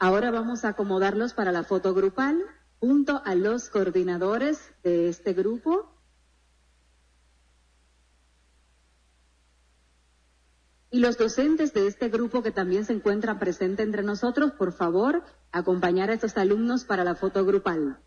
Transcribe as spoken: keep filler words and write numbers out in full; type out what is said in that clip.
Ahora vamos a acomodarlos para la foto grupal junto a los coordinadores de este grupo. Y los docentes de este grupo que también se encuentran presentes entre nosotros, por favor, acompañar a estos alumnos para la foto grupal.